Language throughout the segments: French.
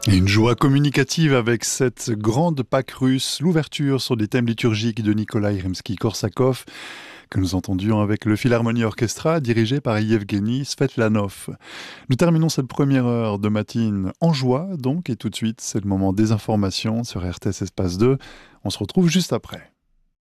Et une joie communicative avec cette grande Pâque russe, l'ouverture sur des thèmes liturgiques de Nikolai Rimsky-Korsakov, que nous entendions avec le Philharmonie Orchestra, dirigé par Yevgeny Svetlanov. Nous terminons cette première heure de matinée en joie, donc, et tout de suite, c'est le moment des informations sur RTS Espace 2. On se retrouve juste après.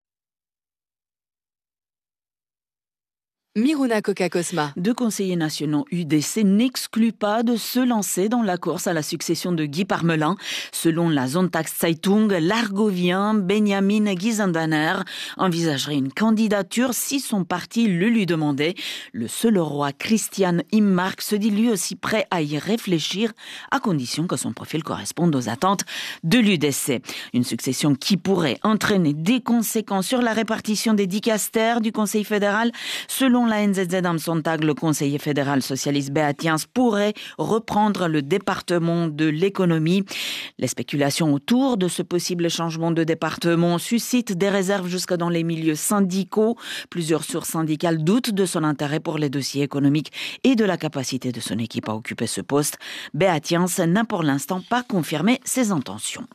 Miruna Koka-Cosma. 2 conseillers nationaux UDC n'excluent pas de se lancer dans la course à la succession de Guy Parmelin. Selon la Sonntagszeitung, l'Argovien Benjamin Gizendaner envisagerait une candidature si son parti le lui demandait. Le seul roi Christian Immark se dit lui aussi prêt à y réfléchir, à condition que son profil corresponde aux attentes de l'UDC. Une succession qui pourrait entraîner des conséquences sur la répartition des dicastères du Conseil fédéral. Selon la NZZ am Sonntag, le conseiller fédéral socialiste Beat Jans pourrait reprendre le département de l'économie. Les spéculations autour de ce possible changement de département suscitent des réserves jusque dans les milieux syndicaux. Plusieurs sources syndicales doutent de son intérêt pour les dossiers économiques et de la capacité de son équipe à occuper ce poste. Beat Jans n'a pour l'instant pas confirmé ses intentions.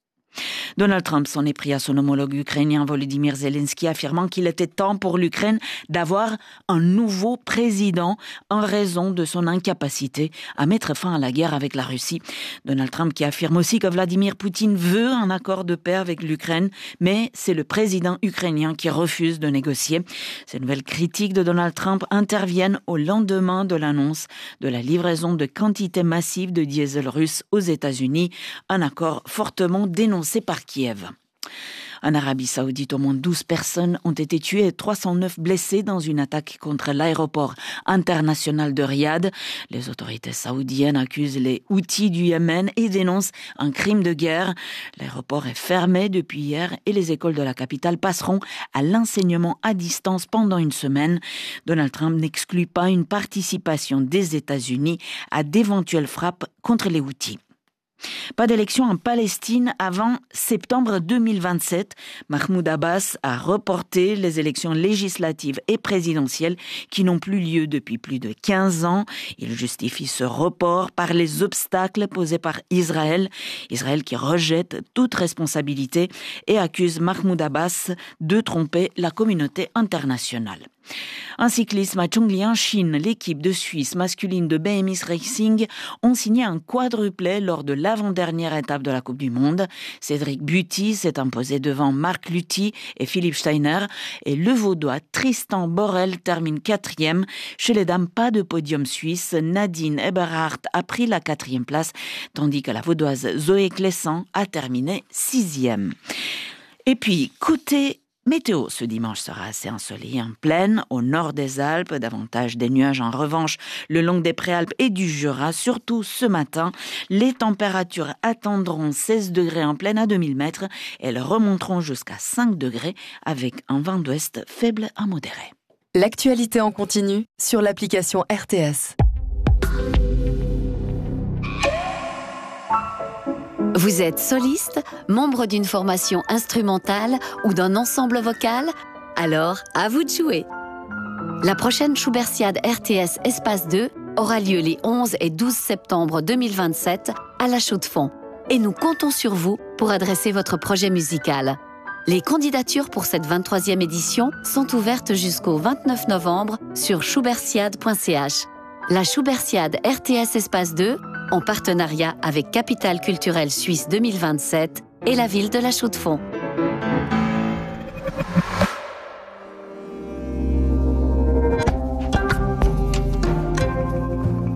Donald Trump s'en est pris à son homologue ukrainien Volodymyr Zelensky, affirmant qu'il était temps pour l'Ukraine d'avoir un nouveau président en raison de son incapacité à mettre fin à la guerre avec la Russie. Donald Trump qui affirme aussi que Vladimir Poutine veut un accord de paix avec l'Ukraine, mais c'est le président ukrainien qui refuse de négocier. Ces nouvelles critiques de Donald Trump interviennent au lendemain de l'annonce de la livraison de quantités massives de diesel russe aux États-Unis, un accord fortement dénoncé par Kiev. En Arabie Saoudite, au moins 12 personnes ont été tuées et 309 blessées dans une attaque contre l'aéroport international de Riyad. Les autorités saoudiennes accusent les Houthis du Yémen et dénoncent un crime de guerre. L'aéroport est fermé depuis hier et les écoles de la capitale passeront à l'enseignement à distance pendant une semaine. Donald Trump n'exclut pas une participation des États-Unis à d'éventuelles frappes contre les Houthis. Pas d'élection en Palestine avant septembre 2027. Mahmoud Abbas a reporté les élections législatives et présidentielles qui n'ont plus lieu depuis plus de 15 ans. Il justifie ce report par les obstacles posés par Israël. Israël qui rejette toute responsabilité et accuse Mahmoud Abbas de tromper la communauté internationale. En cyclisme à Chongli en Chine, l'équipe de Suisse masculine de BMX Racing ont signé un quadruplé lors de l'avant-dernière étape de la Coupe du Monde. Cédric Buty s'est imposé devant Marc Luthi et Philippe Steiner et le Vaudois Tristan Borel termine 4e. Chez les dames, pas de podium suisse. Nadine Eberhardt a pris la 4e place, tandis que la Vaudoise Zoé Clessan a terminé 6e. Et puis, côté météo, ce dimanche sera assez ensoleillé en plaine, au nord des Alpes, davantage des nuages en revanche le long des Préalpes et du Jura, surtout ce matin. Les températures atteindront 16 degrés en plaine à 2000 mètres, elles remonteront jusqu'à 5 degrés avec un vent d'ouest faible à modéré. L'actualité en continu sur l'application RTS. Vous êtes soliste, membre d'une formation instrumentale ou d'un ensemble vocal? Alors, à vous de jouer. La prochaine Schubertiade RTS Espace 2 aura lieu les 11 et 12 septembre 2027 à La Chaux-de-Fonds. Et nous comptons sur vous pour adresser votre projet musical. Les candidatures pour cette 23e édition sont ouvertes jusqu'au 29 novembre sur schubertiade.ch. La Schubertiade RTS Espace 2 en partenariat avec Capitale Culturelle Suisse 2027 et la ville de La Chaux-de-Fonds.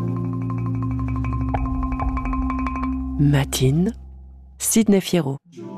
Matine, Sidney Fierro.